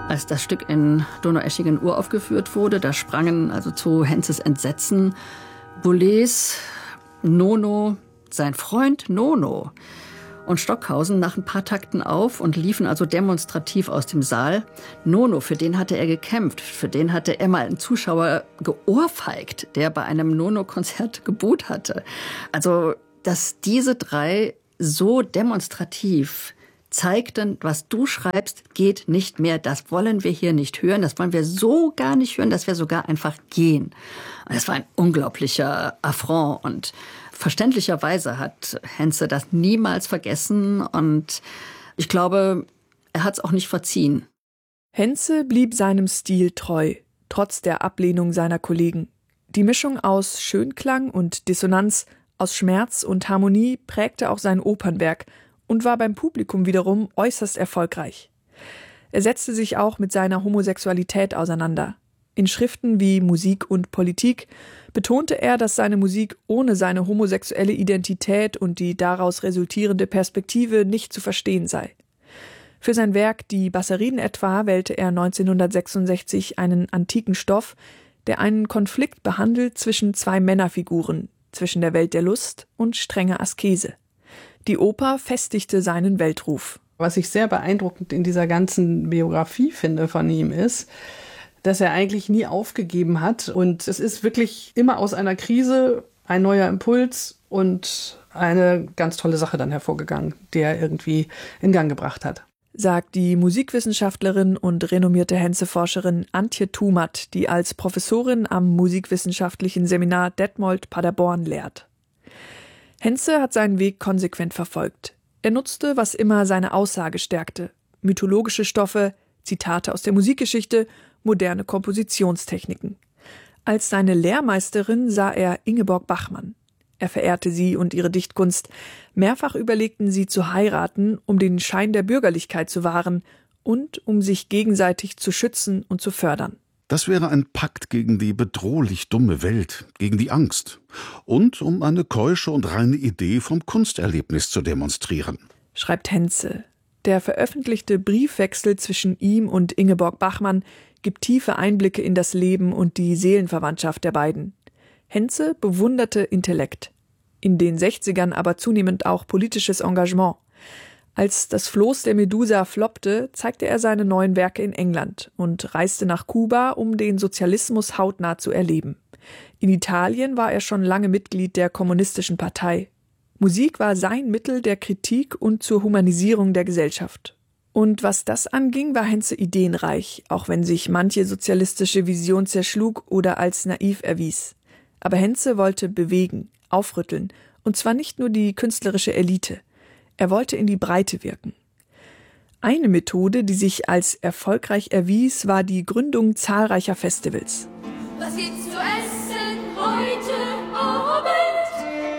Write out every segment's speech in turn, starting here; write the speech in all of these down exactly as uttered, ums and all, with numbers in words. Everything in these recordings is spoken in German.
Als das Stück in Donaueschingen uraufgeführt wurde, da sprangen also zu Henzes Entsetzen Boulez, Nono, sein Freund Nono und Stockhausen nach ein paar Takten auf und liefen also demonstrativ aus dem Saal. Nono, für den hatte er gekämpft, für den hatte er mal einen Zuschauer geohrfeigt, der bei einem Nono-Konzert geboot hatte. Also, dass diese drei so demonstrativ zeigten, was du schreibst, geht nicht mehr. Das wollen wir hier nicht hören. Das wollen wir so gar nicht hören, dass wir sogar einfach gehen. Es war ein unglaublicher Affront und verständlicherweise hat Henze das niemals vergessen und ich glaube, er hat es auch nicht verziehen. Henze blieb seinem Stil treu, trotz der Ablehnung seiner Kollegen. Die Mischung aus Schönklang und Dissonanz, aus Schmerz und Harmonie prägte auch sein Opernwerk und war beim Publikum wiederum äußerst erfolgreich. Er setzte sich auch mit seiner Homosexualität auseinander. In Schriften wie Musik und Politik betonte er, dass seine Musik ohne seine homosexuelle Identität und die daraus resultierende Perspektive nicht zu verstehen sei. Für sein Werk Die Basseriden etwa wählte er neunzehnhundertsechsundsechzig einen antiken Stoff, der einen Konflikt behandelt zwischen zwei Männerfiguren, zwischen der Welt der Lust und strenger Askese. Die Oper festigte seinen Weltruf. Was ich sehr beeindruckend in dieser ganzen Biografie finde von ihm ist, dass er eigentlich nie aufgegeben hat. Und es ist wirklich immer aus einer Krise ein neuer Impuls und eine ganz tolle Sache dann hervorgegangen, die er irgendwie in Gang gebracht hat. Sagt die Musikwissenschaftlerin und renommierte Henze-Forscherin Antje Thumatt, die als Professorin am Musikwissenschaftlichen Seminar Detmold Paderborn lehrt. Henze hat seinen Weg konsequent verfolgt. Er nutzte, was immer seine Aussage stärkte: mythologische Stoffe, Zitate aus der Musikgeschichte, moderne Kompositionstechniken. Als seine Lehrmeisterin sah er Ingeborg Bachmann. Er verehrte sie und ihre Dichtkunst. Mehrfach überlegten sie zu heiraten, um den Schein der Bürgerlichkeit zu wahren und um sich gegenseitig zu schützen und zu fördern. Das wäre ein Pakt gegen die bedrohlich dumme Welt, gegen die Angst und um eine keusche und reine Idee vom Kunsterlebnis zu demonstrieren. Schreibt Henze. Der veröffentlichte Briefwechsel zwischen ihm und Ingeborg Bachmann gibt tiefe Einblicke in das Leben und die Seelenverwandtschaft der beiden. Henze bewunderte Intellekt, in den sechzigern aber zunehmend auch politisches Engagement. Als das Floß der Medusa floppte, zeigte er seine neuen Werke in England und reiste nach Kuba, um den Sozialismus hautnah zu erleben. In Italien war er schon lange Mitglied der Kommunistischen Partei. Musik war sein Mittel der Kritik und zur Humanisierung der Gesellschaft. Und was das anging, war Henze ideenreich, auch wenn sich manche sozialistische Vision zerschlug oder als naiv erwies. Aber Henze wollte bewegen, aufrütteln, und zwar nicht nur die künstlerische Elite. Er wollte in die Breite wirken. Eine Methode, die sich als erfolgreich erwies, war die Gründung zahlreicher Festivals. Was gibt's zu essen heute Abend?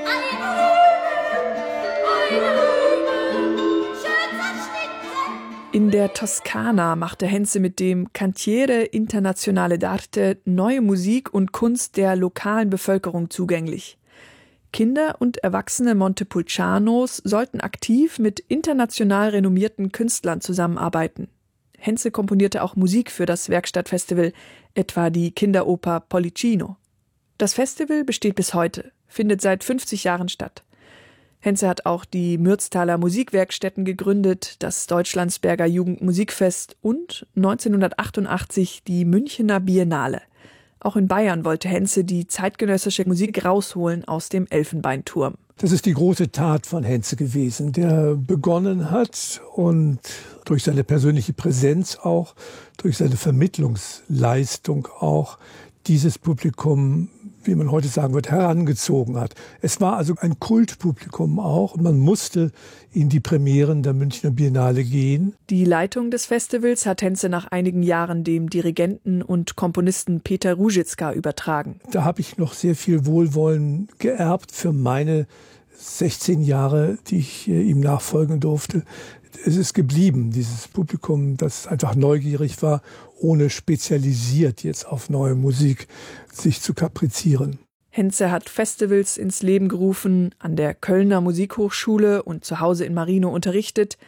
Eine Blume, schön zerschnitten. In der Toskana machte Henze mit dem Cantiere Internazionale d'Arte neue Musik und Kunst der lokalen Bevölkerung zugänglich. Kinder und erwachsene Montepulcianos sollten aktiv mit international renommierten Künstlern zusammenarbeiten. Henze komponierte auch Musik für das Werkstattfestival, etwa die Kinderoper Pollicino. Das Festival besteht bis heute, findet seit fünfzig Jahren statt. Henze hat auch die Mürztaler Musikwerkstätten gegründet, das Deutschlandsberger Jugendmusikfest und neunzehnhundertachtundachtzig die Münchener Biennale. Auch in Bayern wollte Henze die zeitgenössische Musik rausholen aus dem Elfenbeinturm. Das ist die große Tat von Henze gewesen, der begonnen hat und durch seine persönliche Präsenz auch, durch seine Vermittlungsleistung auch dieses Publikum, wie man heute sagen wird, herangezogen hat. Es war also ein Kultpublikum auch und man musste in die Premieren der Münchner Biennale gehen. Die Leitung des Festivals hat Henze nach einigen Jahren dem Dirigenten und Komponisten Peter Ruzicka übertragen. Da habe ich noch sehr viel Wohlwollen geerbt für meine sechzehn Jahre, die ich ihm nachfolgen durfte. Es ist geblieben, dieses Publikum, das einfach neugierig war, ohne spezialisiert jetzt auf neue Musik sich zu kaprizieren. Henze hat Festivals ins Leben gerufen, an der Kölner Musikhochschule und zu Hause in Marino unterrichtet.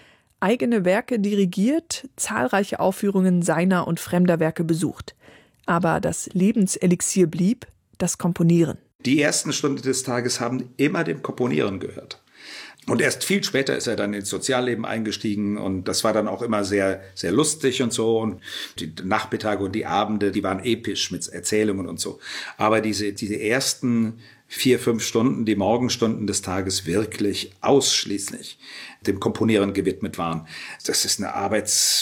eigene Werke dirigiert, zahlreiche Aufführungen seiner und fremder Werke besucht. Aber das Lebenselixier blieb das Komponieren. Die ersten Stunden des Tages haben immer dem Komponieren gehört. Und erst viel später ist er dann ins Sozialleben eingestiegen und das war dann auch immer sehr, sehr lustig und so. Und die Nachmittage und die Abende, die waren episch mit Erzählungen und so. Aber diese, diese ersten vier, fünf Stunden, die Morgenstunden des Tages wirklich ausschließlich dem Komponieren gewidmet waren. Das ist eine Arbeits